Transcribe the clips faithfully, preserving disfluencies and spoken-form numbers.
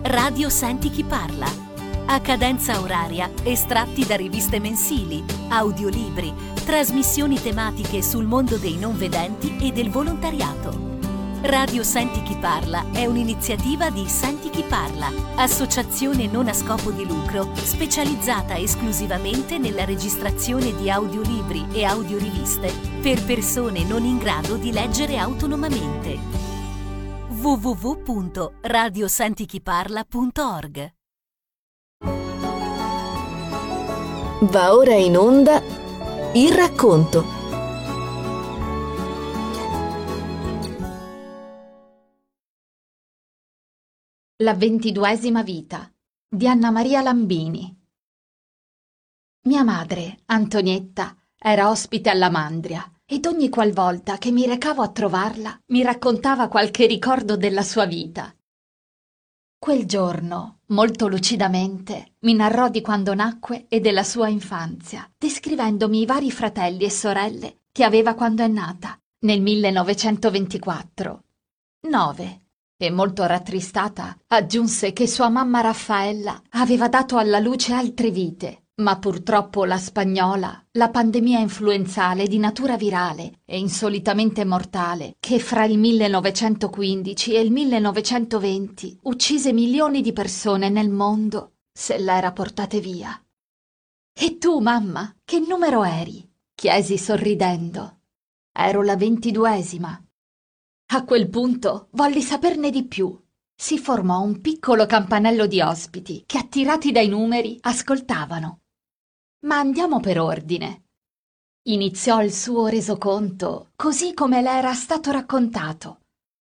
Radio Senti Chi Parla. A cadenza oraria, estratti da riviste mensili, audiolibri, trasmissioni tematiche sul mondo dei non vedenti e del volontariato. Radio Senti Chi Parla è un'iniziativa di Senti Chi Parla, associazione non a scopo di lucro specializzata esclusivamente nella registrazione di audiolibri e audioriviste per persone non in grado di leggere autonomamente. w w w punto radio senti chi parla punto org. Va ora in onda il racconto. La ventiduesima vita di Anna Maria Lambini. Mia madre, Antonietta, era ospite alla Mandria ed ogni qualvolta che mi recavo a trovarla mi raccontava qualche ricordo della sua vita. Quel giorno, molto lucidamente, mi narrò di quando nacque e della sua infanzia, descrivendomi i vari fratelli e sorelle che aveva quando è nata, nel millenovecentoventiquattro. Nove. E molto rattristata aggiunse che sua mamma Raffaella aveva dato alla luce altre vite, ma purtroppo la spagnola, la pandemia influenzale di natura virale e insolitamente mortale che fra il millenovecentoquindici e il millenovecentoventi uccise milioni di persone nel mondo, se l'era portate via. «E tu, mamma, che numero eri?» chiesi sorridendo. «Ero la ventiduesima». A quel punto volli saperne di più. Si formò un piccolo campanello di ospiti che, attirati dai numeri, ascoltavano. Ma andiamo per ordine. Iniziò il suo resoconto così come le era stato raccontato.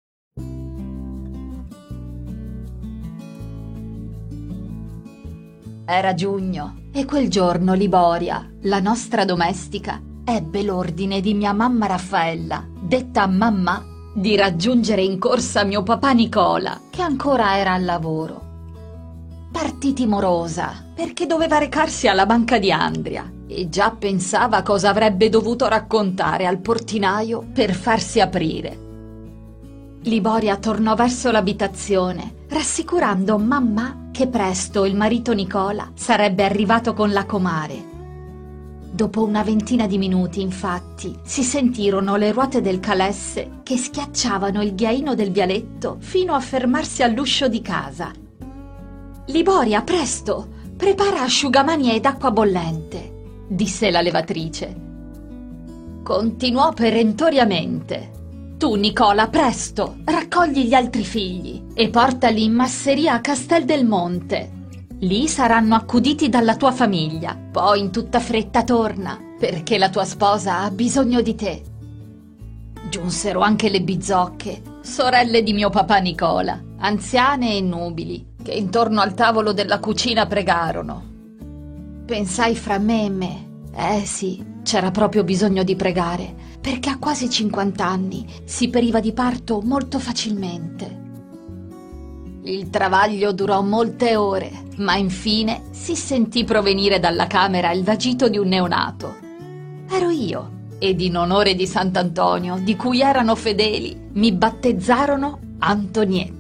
Era giugno e quel giorno Liboria, la nostra domestica, ebbe l'ordine di mia mamma Raffaella, detta Mamma, di raggiungere in corsa mio papà Nicola, che ancora era al lavoro. Partì timorosa perché doveva recarsi alla banca di Andria e già pensava cosa avrebbe dovuto raccontare al portinaio per farsi aprire. Liboria tornò verso l'abitazione, rassicurando mamma che presto il marito Nicola sarebbe arrivato con la comare. Dopo una ventina di minuti, infatti, si sentirono le ruote del calesse che schiacciavano il ghiaino del vialetto fino a fermarsi all'uscio di casa. «Liboria, presto! Prepara asciugamani ed acqua bollente», disse la levatrice. Continuò perentoriamente. «Tu, Nicola, presto! Raccogli gli altri figli e portali in masseria a Castel del Monte. Lì saranno accuditi dalla tua famiglia. Poi in tutta fretta torna, perché la tua sposa ha bisogno di te». Giunsero anche le bizzocche, sorelle di mio papà Nicola, anziane e nubili, che intorno al tavolo della cucina pregarono. Pensai fra me e me, eh sì, c'era proprio bisogno di pregare, perché a quasi cinquant'anni si periva di parto molto facilmente. Il travaglio durò molte ore, ma infine si sentì provenire dalla camera il vagito di un neonato. Ero io, ed in onore di Sant'Antonio, di cui erano fedeli, mi battezzarono Antonietta.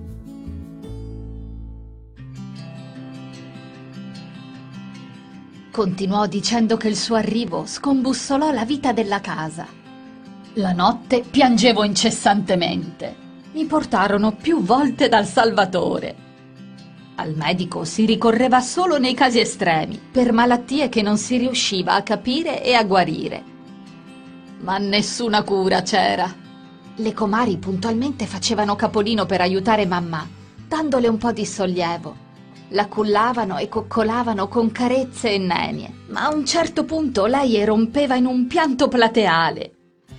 Continuò dicendo che il suo arrivo scombussolò la vita della casa. La notte piangevo incessantemente. Mi portarono più volte dal Salvatore. Al medico si ricorreva solo nei casi estremi, per malattie che non si riusciva a capire e a guarire. Ma nessuna cura c'era. Le comari puntualmente facevano capolino per aiutare mamma, dandole un po' di sollievo. La cullavano e coccolavano con carezze e nenie, ma a un certo punto lei erompeva in un pianto plateale.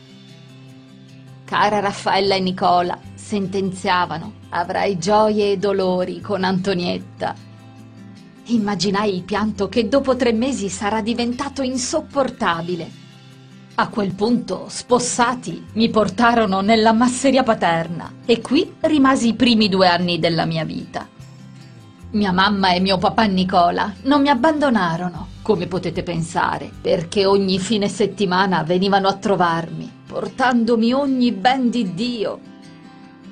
Cara Raffaella e Nicola, sentenziavano, avrai gioie e dolori con Antonietta. Immaginai il pianto che dopo tre mesi sarà diventato insopportabile. A quel punto, spossati, mi portarono nella masseria paterna e qui rimasi i primi due anni della mia vita. Mia mamma e mio papà Nicola non mi abbandonarono, come potete pensare, perché ogni fine settimana venivano a trovarmi, portandomi ogni ben di Dio.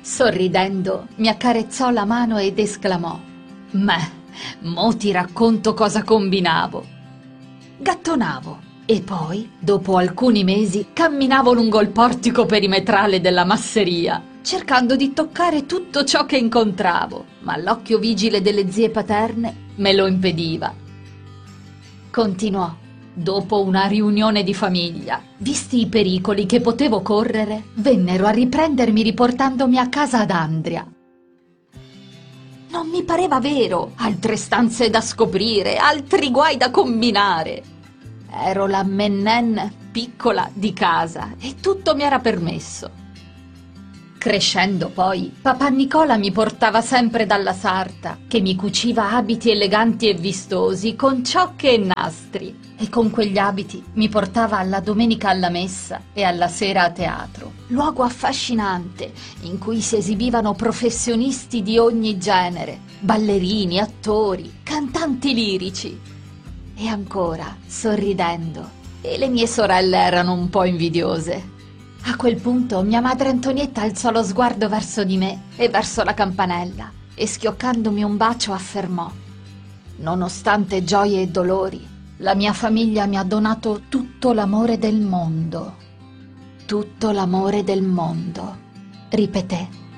Sorridendo, mi accarezzò la mano ed esclamò: «Meh, mo ti racconto cosa combinavo». Gattonavo e poi, dopo alcuni mesi, camminavo lungo il portico perimetrale della masseria, cercando di toccare tutto ciò che incontravo, ma l'occhio vigile delle zie paterne me lo impediva. Continuò. Dopo una riunione di famiglia, visti i pericoli che potevo correre, vennero a riprendermi riportandomi a casa ad Andria. Non mi pareva vero, altre stanze da scoprire, altri guai da combinare. Ero la Mennen piccola di casa e tutto mi era permesso. Crescendo poi, papà Nicola mi portava sempre dalla sarta, che mi cuciva abiti eleganti e vistosi con ciocche e nastri, e con quegli abiti mi portava alla domenica alla messa e alla sera a teatro, luogo affascinante in cui si esibivano professionisti di ogni genere, ballerini, attori, cantanti lirici. E ancora, sorridendo, e le mie sorelle erano un po' invidiose. A quel punto mia madre Antonietta alzò lo sguardo verso di me e verso la campanella e schioccandomi un bacio affermò: «Nonostante gioie e dolori, la mia famiglia mi ha donato tutto l'amore del mondo». «Tutto l'amore del mondo», ripeté.